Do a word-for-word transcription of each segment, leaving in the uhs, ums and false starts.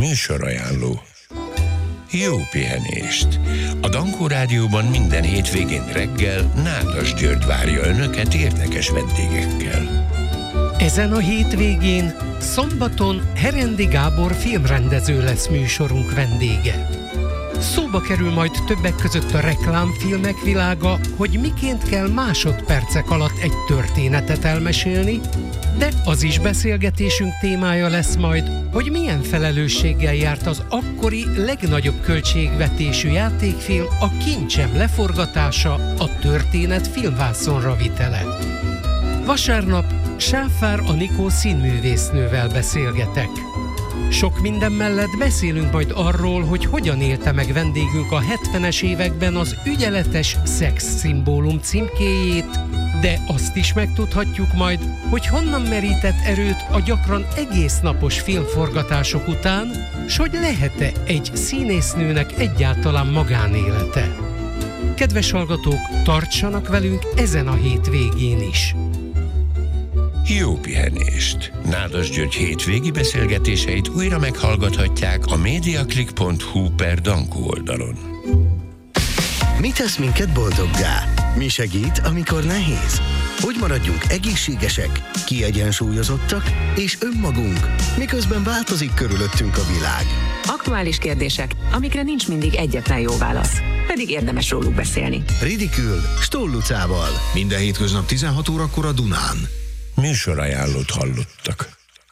Műsorajánló. Jó pihenést! A Dankó Rádióban minden hétvégén reggel Nádas György várja önöket érdekes vendégekkel. Ezen a hétvégén, szombaton Herendi Gábor filmrendező lesz műsorunk vendége. Szóba kerül majd többek között a reklámfilmek világa, hogy miként kell másodpercek alatt egy történetet elmesélni, de az is beszélgetésünk témája lesz majd, hogy milyen felelősséggel járt az akkori legnagyobb költségvetésű játékfilm, a Kincsem leforgatása, a történet filmvászonra vitele. Vasárnap Sáfár Anikó színművésznővel beszélgetek. Sok minden mellett beszélünk majd arról, hogy hogyan élte meg vendégünk a hetvenes években az ügyeletes szexszimbólum címkéjét, de azt is megtudhatjuk majd, hogy honnan merített erőt a gyakran egész napos filmforgatások után, s hogy lehet-e egy színésznőnek egyáltalán magánélete. Kedves hallgatók, tartsanak velünk ezen a hétvégén is! Jó pihenést! Nádas György hétvégi beszélgetéseit újra meghallgathatják a mediaclick pont hu per Dankó oldalon. Mi tesz minket boldoggá? Mi segít, amikor nehéz? Hogy maradjunk egészségesek, kiegyensúlyozottak és önmagunk, miközben változik körülöttünk a világ? Aktuális kérdések, amikre nincs mindig egyetlen jó válasz, pedig érdemes róluk beszélni. Ridikül, Stoll Lucával. Minden hétköznap tizenhat órakor a Dunán. Műsorajánlót hallottak.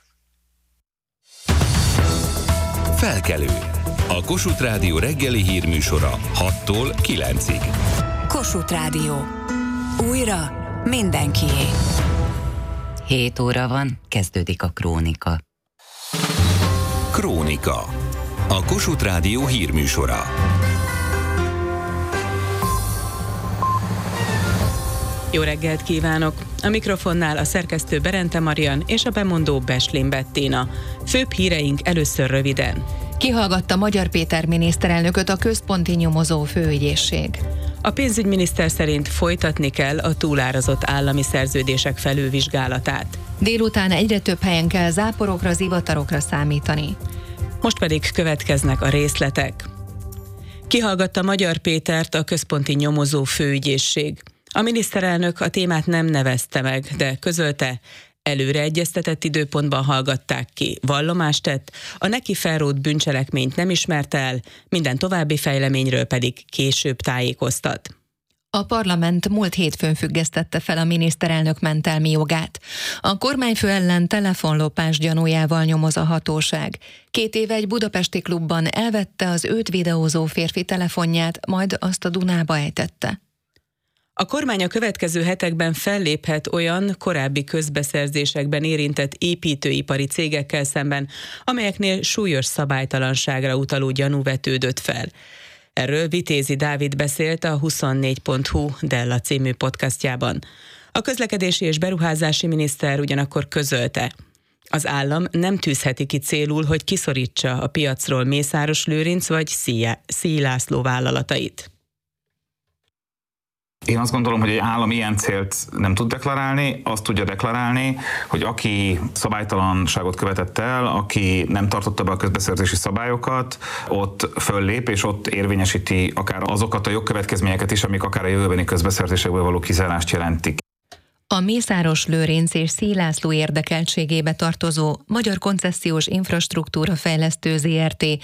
Felkelő. A Kossuth Rádió reggeli hírműsora hattól kilencig. Kossuth Rádió. Újra mindenkié. hét óra van, kezdődik a Krónika. Krónika. A Kossuth Rádió hírműsora. Jó reggelt kívánok! A mikrofonnál a szerkesztő Berente Marian és a bemondó Beslin Bettina. Főbb híreink először röviden. Kihallgatta Magyar Péter miniszterelnököt a központi nyomozó főügyészség. A pénzügyminiszter szerint folytatni kell a túlárazott állami szerződések felülvizsgálatát. Délután egyre több helyen kell záporokra, zivatarokra számítani. Most pedig következnek a részletek. Kihallgatta Magyar Pétert a központi nyomozó főügyészség. A miniszterelnök a témát nem nevezte meg, de közölte, előre egyeztetett időpontban hallgatták ki, vallomást tett, a neki felrótt bűncselekményt nem ismerte el, minden további fejleményről pedig később tájékoztat. A parlament múlt hétfőn függesztette fel a miniszterelnök mentelmi jogát. A kormányfő ellen telefonlopás gyanújával nyomoz a hatóság. Két éve egy budapesti klubban elvette az őt videózó férfi telefonját, majd azt a Dunába ejtette. A kormány a következő hetekben felléphet olyan korábbi közbeszerzésekben érintett építőipari cégekkel szemben, amelyeknél súlyos szabálytalanságra utaló gyanú vetődött fel. Erről Vitézi Dávid beszélt a huszonnégy pont hu Della című podcastjában. A közlekedési és beruházási miniszter ugyanakkor közölte, az állam nem tűzheti ki célul, hogy kiszorítsa a piacról Mészáros Lőrinc vagy Szíj László vállalatait. Én azt gondolom, hogy egy állam ilyen célt nem tud deklarálni, azt tudja deklarálni, hogy aki szabálytalanságot követett el, aki nem tartotta be a közbeszerzési szabályokat, ott föllép, és ott érvényesíti akár azokat a jogkövetkezményeket is, amik akár a jövőbeni közbeszerzésekből való kizárást jelentik. A Mészáros Lőrinc és Szíj László érdekeltségébe tartozó Magyar Koncesziós Infrastruktúra Fejlesztő Zé Er Té